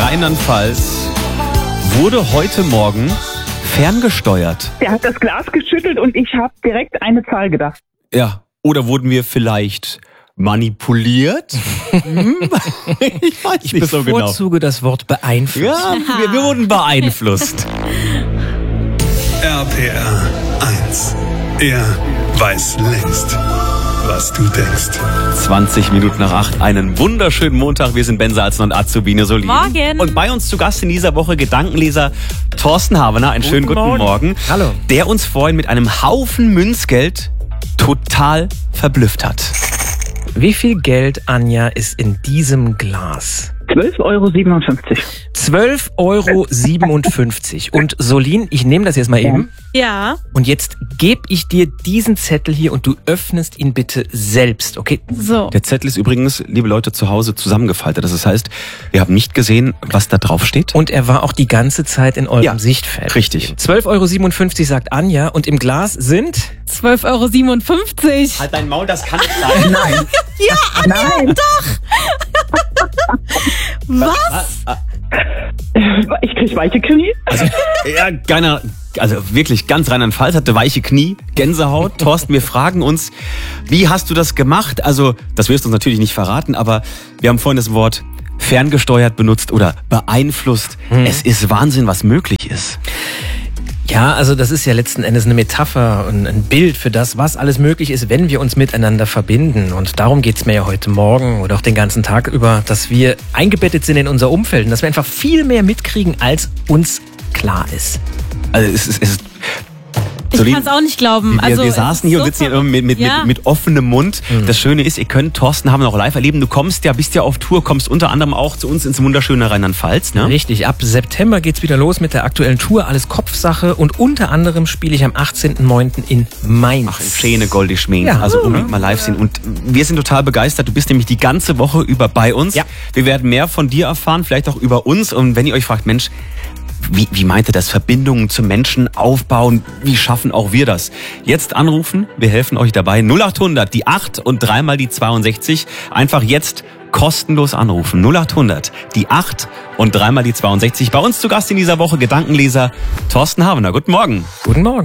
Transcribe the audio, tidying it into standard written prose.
Rheinland-Pfalz wurde heute Morgen ferngesteuert. Der hat das Glas geschüttelt und ich habe direkt eine Zahl gedacht. Ja, oder wurden wir vielleicht manipuliert? Ich weiß Ich nicht so genau. bevorzuge das Wort beeinflusst. Ja, wir wurden beeinflusst. RPR 1. Er weiß längst, was du denkst. 20 Minuten nach 8, einen wunderschönen Montag. Wir sind Benza Alzen und Azubine Solin. Morgen. Und bei uns zu Gast in dieser Woche Gedankenleser Thorsten Havener. Einen schönen guten Morgen. Hallo. Der uns vorhin mit einem Haufen Münzgeld total verblüfft hat. Wie viel Geld, Anja, ist in diesem Glas? 12,57 12,57 €. Und Solin, ich nehme das jetzt mal eben. Ja. Und jetzt gebe ich dir diesen Zettel hier und du öffnest ihn bitte selbst, okay? So. Der Zettel ist übrigens, liebe Leute, zu Hause zusammengefaltet. Das heißt, wir haben nicht gesehen, was da drauf steht. Und er war auch die ganze Zeit in eurem Sichtfeld. Richtig. 12,57 € sagt Anja und im Glas sind... 12,57 €. Halt dein Maul, das kann nicht sein. Nein. Ja, Anja, Nein. doch. Was? Ich krieg weiche Knie. Ja, wirklich ganz Rheinland-Pfalz hatte weiche Knie, Gänsehaut. Thorsten, wir fragen uns, wie hast du das gemacht? Also, das wirst du uns natürlich nicht verraten, aber wir haben vorhin das Wort ferngesteuert benutzt oder beeinflusst. Es ist Wahnsinn, was möglich ist. Ja, also das ist ja letzten Endes eine Metapher und ein Bild für das, was alles möglich ist, wenn wir uns miteinander verbinden. Und darum geht's mir ja heute Morgen oder auch den ganzen Tag über, dass wir eingebettet sind in unser Umfeld und dass wir einfach viel mehr mitkriegen, als uns klar ist. Also es ist Ich kann es auch nicht glauben. wir saßen hier und sitzen hier mit offenem Mund. Das Schöne ist, ihr könnt Thorsten Havener auch live erleben. Du bist ja auf Tour, kommst unter anderem auch zu uns ins wunderschöne Rheinland-Pfalz. Ne? Richtig, ab September geht's wieder los mit der aktuellen Tour. Alles Kopfsache und unter anderem spiele ich am 18.09. in Mainz. Ach, im schöne Goldi Schmeen. Ja. Also unbedingt mal live sehen. Und wir sind total begeistert. Du bist nämlich die ganze Woche über bei uns. Ja. Wir werden mehr von dir erfahren, vielleicht auch über uns. Und wenn ihr euch fragt, Mensch, wie meint ihr das? Verbindungen zu Menschen aufbauen? Wie schaffen auch wir das? Jetzt anrufen, wir helfen euch dabei. 0800, die 8 und dreimal die 62. Einfach jetzt kostenlos anrufen. 0800, die 8 und dreimal die 62. Bei uns zu Gast in dieser Woche Gedankenleser Thorsten Havener. Guten Morgen. Guten Morgen.